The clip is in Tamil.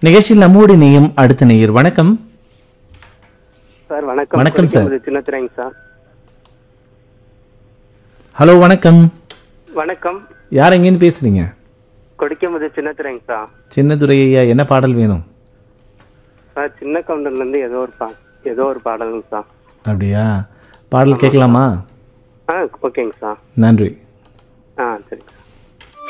நிகழ்ச்சியில் நம்மோடு இணையும் அடுத்த நேயர். வணக்கம் சார். வணக்கம். வணக்கம் சார். சின்னத்துறைங்க சார். ஹலோ வணக்கம். வணக்கம். யார் எங்கேன்னு பேசுறீங்க? கொடிக்கமுது சின்னத்துறைங்க சார். சின்னதுரை ஐயா, என்ன பாடல் வேணும்? சார் சின்ன கவுண்டர்ல இருந்து ஏதோ ஒரு பாடலுங்க சார். அப்படியா? பாடல் கேட்கலாமா? ஓகேங்க சார். நன்றி.